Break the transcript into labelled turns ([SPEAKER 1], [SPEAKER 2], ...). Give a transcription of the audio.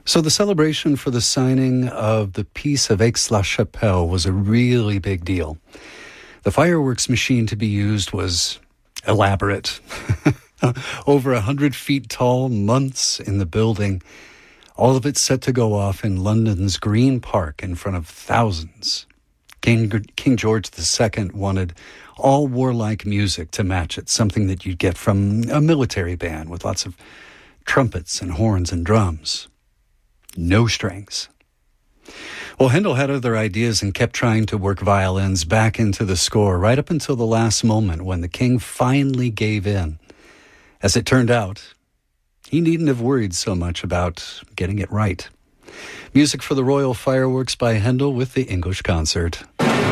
[SPEAKER 1] So the celebration for the signing of the Peace of Aix-la-Chapelle was a really big deal. The fireworks machine to be used was elaborate. Over 100 feet tall, months in the building. All of it set to go off in London's Green Park in front of thousands. King George II wanted all warlike music to match it, something that you'd get from a military band with lots of trumpets and horns and drums. No strings. Well, Handel had other ideas and kept trying to work violins back into the score right up until the last moment when the king finally gave in. As it turned out, he needn't have worried so much about getting it right. Music for the Royal Fireworks by Handel with the English Concert.